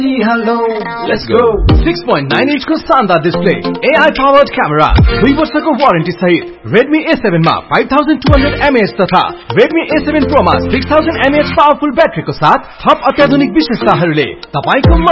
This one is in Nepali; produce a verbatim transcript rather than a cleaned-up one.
Hello, let's go. six point nine inch को शानदार display, A I powered camera, दुई वर्षको वारेन्टी सहित Redmi A seven मा five thousand two hundred milliamp hours तथा Redmi A seven Pro मा six thousand milliamp hours powerful ब्याट्रीको साथ थप अत्याधुनिक विशेषताहरूले तपाईको